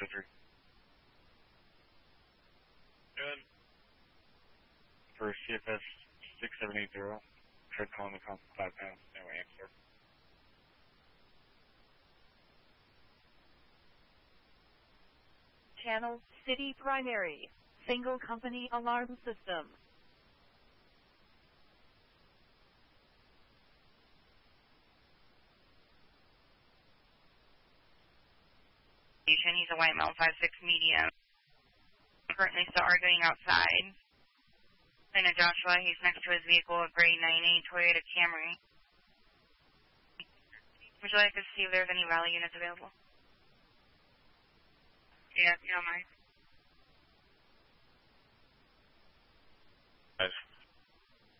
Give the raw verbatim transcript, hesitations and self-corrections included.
oh three. Good. For C F S six seven eight zero, tried calling the constant five pounds, no answer. Channel City Primary, single company alarm system. He's a white male, five six medium. Currently still arguing outside. And a Joshua, he's next to his vehicle, a gray nine eight Toyota Camry. Would you like to see if there's any rally units available? Yeah, you don't mind. Nice.